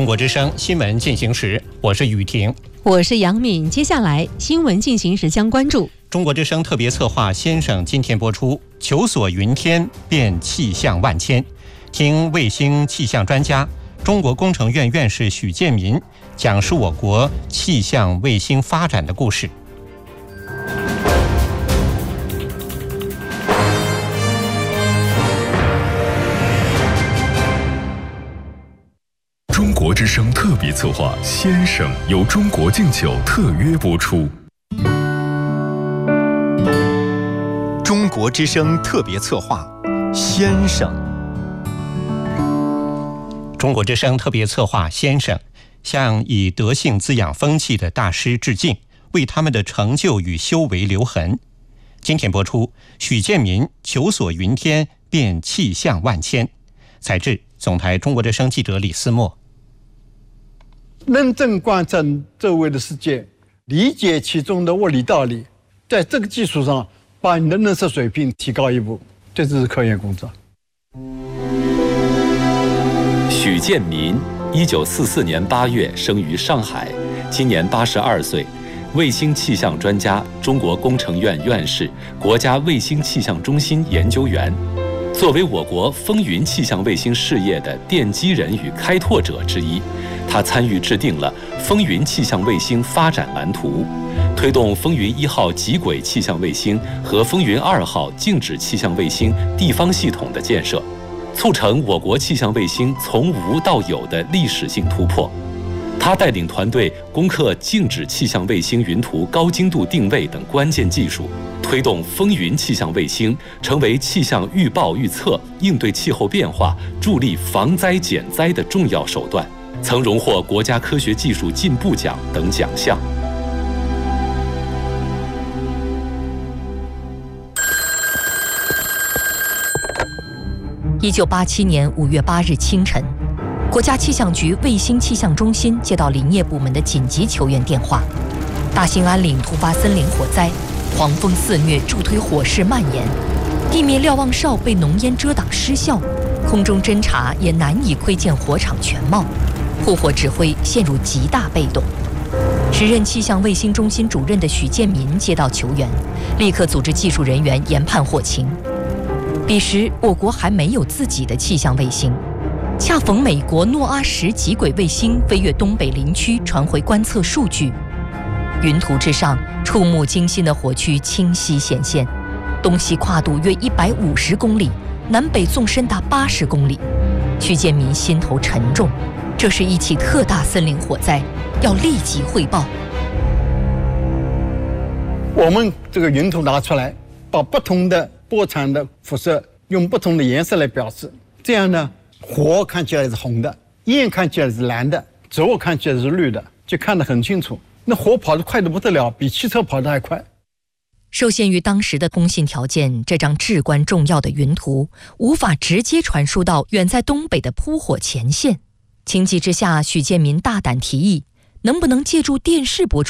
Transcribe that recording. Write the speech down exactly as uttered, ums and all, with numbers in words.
中国之声新闻进行时，我是雨婷， 我是杨敏。接下来新闻进行时将关注中国之声特别策划先生今天播出，求索云天变气象万千，听卫星气象专家、中国工程院院士许建民讲述我国气象卫星发展的故事。 中国之声特别策划先生由中国敬酒特约播出。 中国之声特别策划先生。 中国之声特别策划先生向以德性滋养风气的大师致敬，为他们的成就与修为留痕。今天播出许建民求索云天变气象万千，采制总台中国之声记者李思墨。 认真观察周围的世界，理解其中的物理道理，在这个基础上把你的认识水平提高一步，这就是科研工作。 许建民一九四四年八月生于上海，今年八十二岁，卫星气象专家，中国工程院院士，国家卫星气象中心研究员。作为我国风云气象卫星事业的奠基人与开拓者之一，他参与制定了风云气象卫星发展蓝图，推动风云一号极轨气象卫星和风云二号静止气象卫星地方系统的建设，促成我国气象卫星从无到有的历史性突破。他带领团队攻克静止气象卫星云图高精度定位等关键技术，推动风云气象卫星成为气象预报预测、应对气候变化、助力防灾减灾的重要手段，曾荣获国家科学技术进步奖等奖项。 一九八七年五月八日清晨，国家气象局卫星气象中心接到林业部门的紧急求援电话，大兴安岭突发森林火灾，狂风肆虐，助推火势蔓延，地面瞭望哨被浓烟遮挡失效，空中侦察也难以窥见火场全貌，护火指挥陷入极大被动。时任气象卫星中心主任的许建民接到求援，立刻组织技术人员研判祸情。彼时我国还没有自己的气象卫星，恰逢美国诺阿十极轨卫星飞越东北林区传回观测数据，云图之上触目惊心的火区清晰显现，东西跨度约一百五十公里，南北纵深达八十公里。许建民心头沉重，这是一起特大森林火灾，要立即汇报。 我们这个云图拿出来，把不同的波长的辐射用不同的颜色来表示，这样呢，火看起来是红的，焰看起来是蓝的，植物看起来是绿的，就看得很清楚。那火跑得快得不得了，比汽车跑得还快。 受限于当时的通信条件，这张至关重要的云图无法直接传输到远在东北的扑火前线。情急之下，许建民大胆提议，能不能借助电视播出